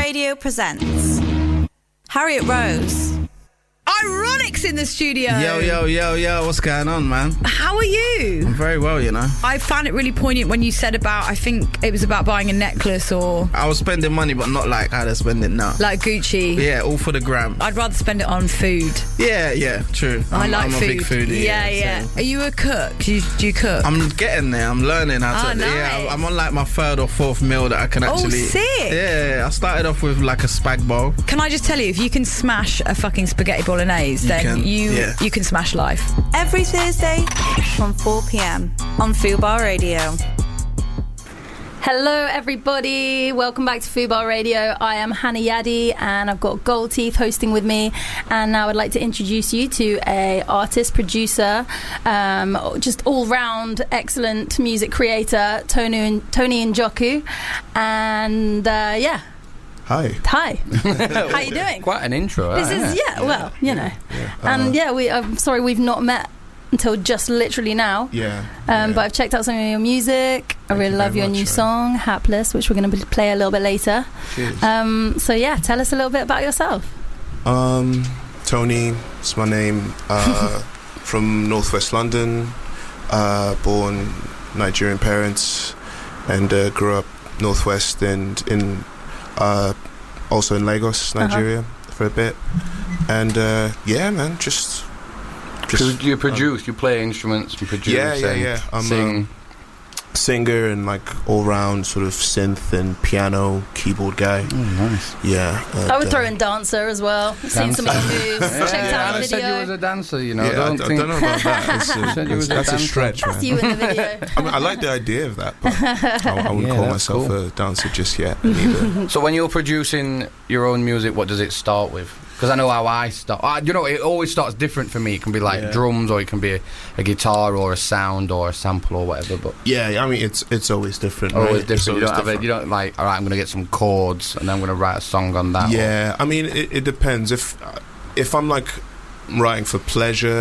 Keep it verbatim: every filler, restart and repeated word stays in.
Radio presents Harriet Rose. Ironic's in the studio. Yo, yo, yo, yo, what's going on, man? How are you? I'm very well, you know. I found it really poignant when you said about, I think it was about buying a necklace or... I was spending money, but not like how to spend it now. Like Gucci. Yeah, all for the gram. I'd rather spend it on food. Yeah, yeah, true. I I'm, like I'm food. a big foodie. Yeah, yeah. yeah. So. Are you a cook? Do you, do you cook? I'm getting there. I'm learning how to... Oh, nice. Yeah, I'm on like my third or fourth meal that I can actually... Oh, sick. Yeah, I started off with like a spag bowl. Can I just tell you, if you can smash a fucking spaghetti bolognese, You then can, you yeah. you can smash life. Every Thursday from four p.m. on Fubar Radio. Hello everybody, welcome back to Fubar Radio. I am Hannah Yadi and I've got Gold Teeth hosting with me, and now I'd like to introduce you to a artist, producer, um, just all-round excellent music creator, Tony, Tony Njoku. And uh, yeah. Hi. Hi. How you doing? Quite an intro. This eh? is, yeah, well, you know. Yeah. Uh, And yeah, we. I'm sorry we've not met until just literally now. Yeah. Um, yeah. But I've checked out some of your music. I Thank really you love very your much, new man. song, Hapless, which we're going to play a little bit later. Cheers. Um, so yeah, tell us a little bit about yourself. Um, Tony is my name. Uh, from Northwest London. Uh, born Nigerian parents, and uh, grew up Northwest and in uh, also in Lagos, Nigeria, uh-huh. for a bit. And uh, yeah, man, just. So you produce, um, you play instruments, you produce, yeah, yeah, and yeah. I'm sing. a singer and like all-round sort of synth and piano, keyboard guy. Oh, nice. Yeah. And, I would throw uh, in dancer as well. Seen some of your moves. Yeah, Checked yeah, out I the said you video. was a dancer, you know. Yeah, I don't I, think... I don't know about that. It's a, said you was a that's a dancer. stretch, man. That's you in the video. I mean, I like the idea of that, but I, I wouldn't Yeah, call that's myself cool. a dancer just yet. Either. So when you're producing your own music, what does it start with? Because I know how I start. Uh, you know, it always starts different for me. It can be like Yeah. drums, or it can be a, a guitar, or a sound, or a sample, or whatever. But Yeah, I mean, it's it's always different. always right? It's different. You always don't have it. different. You don't like. All right, I'm going to get some chords, and then I'm going to write a song on that. Yeah, I mean, it, it depends. If if I'm like writing for pleasure